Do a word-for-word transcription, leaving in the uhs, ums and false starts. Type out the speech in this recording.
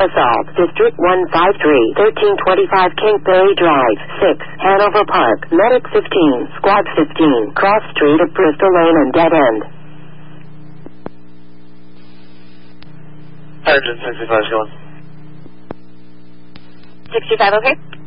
Assault, District one five three, thirteen twenty-five Kingsbury Drive, six, Hanover Park, Medic fifteen, Squad fifteen, Cross Street of Bristol Lane and Dead End. one sixty-five, going. sixty-five, okay.